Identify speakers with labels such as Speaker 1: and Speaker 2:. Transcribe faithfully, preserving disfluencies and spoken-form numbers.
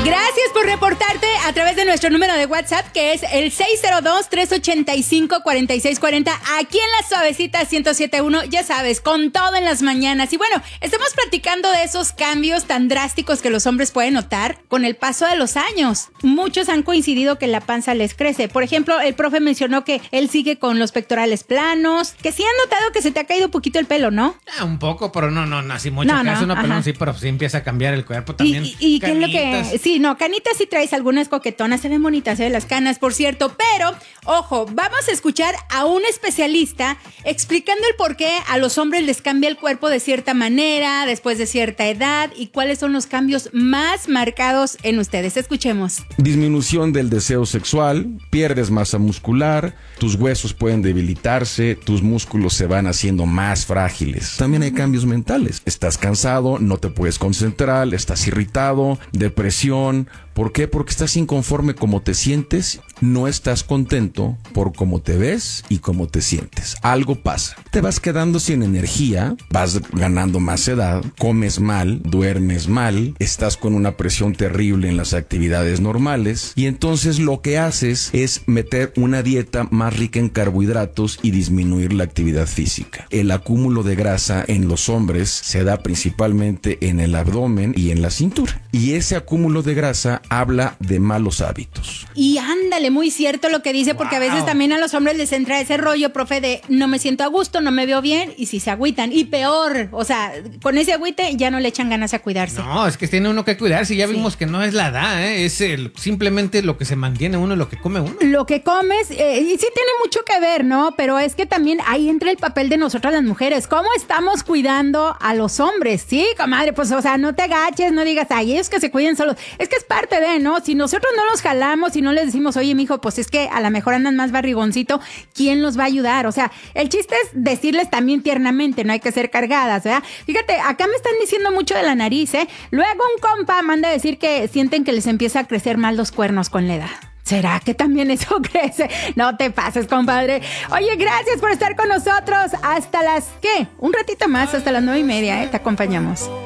Speaker 1: Gracias por reportarte a través de nuestro número de WhatsApp, que es el seis cero dos, tres ocho cinco, cuatro seis cuatro cero. Aquí en La Suavecita ciento siete punto uno, ya sabes, con todo en las mañanas. Y bueno, estamos platicando de esos cambios tan drásticos que los hombres pueden notar con el paso de los años. Muchos han coincidido que la panza les crece. Por ejemplo, el profe mencionó que él sigue con los pectorales planos, que sí han notado que se te ha caído un poquito el pelo, ¿no?
Speaker 2: Ah, un poco, pero no, no, no, así mucho.
Speaker 1: No, no,
Speaker 2: caso, no,
Speaker 1: ajá.
Speaker 2: pelón, sí, pero sí empieza a cambiar el cuerpo también.
Speaker 1: ¿Y, y, y qué es lo que...? Sí, no, canitas sí traes algunas coquetonas, se ven bonitas, ¿eh? Las canas, por cierto, pero, ojo, vamos a escuchar a un especialista explicando el por qué a los hombres les cambia el cuerpo de cierta manera, después de cierta edad, y cuáles son los cambios más marcados en ustedes. Escuchemos.
Speaker 3: Disminución del deseo sexual, pierdes masa muscular, tus huesos pueden debilitarse, tus músculos se van haciendo más frágiles. También hay cambios mentales. Estás cansado, no te puedes concentrar, estás irritado, depresión. ¿Por qué? Porque estás inconforme como te sientes, no estás contento por cómo te ves y cómo te sientes. Algo pasa. Te vas quedando sin energía, vas ganando más edad, comes mal, duermes mal, estás con una presión terrible en las actividades normales y entonces lo que haces es meter una dieta más rica en carbohidratos y disminuir la actividad física. El acúmulo de grasa en los hombres se da principalmente en el abdomen y en la cintura. Y ese acúmulo de grasa habla de malos hábitos.
Speaker 1: Y ándale, muy cierto lo que dice, porque wow. A veces también a los hombres les entra ese rollo, profe, de no me siento a gusto, no me veo bien, y si se agüitan, y peor, o sea, con ese agüite ya no le echan ganas a cuidarse.
Speaker 2: No, es que tiene uno que cuidarse, ya
Speaker 1: sí.
Speaker 2: Vimos que no es la edad, ¿eh? Es el, simplemente lo que se mantiene uno, lo que come uno.
Speaker 1: Lo que comes, eh, y sí tiene mucho que ver, ¿no? Pero es que también ahí entra el papel de nosotras las mujeres, ¿cómo estamos cuidando a los hombres? Sí, comadre, pues, o sea, no te agaches, no digas, ay, ellos que se cuiden solos, es que es parte de, ¿no? Si nosotros no los jalamos y no les decimos, oye, mijo, pues es que a lo mejor andan más barrigoncito, ¿quién los va a ayudar? O sea, el chiste es decirles también tiernamente, no hay que ser cargadas, ¿verdad? Fíjate, acá me están diciendo mucho de la nariz, ¿eh? Luego un compa manda a decir que sienten que les empieza a crecer mal los cuernos con la edad. ¿Será que también eso crece? No te pases, compadre. Oye, gracias por estar con nosotros. Hasta las, ¿qué? Un ratito más, hasta las nueve y media, ¿eh? Te acompañamos.